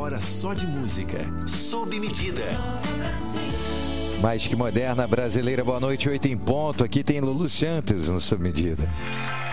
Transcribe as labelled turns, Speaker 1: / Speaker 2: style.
Speaker 1: hora só de música. Sob medida.
Speaker 2: Mais que moderna brasileira, boa noite, 8 em ponto. Aqui tem Lulu Santos no Sob Medida.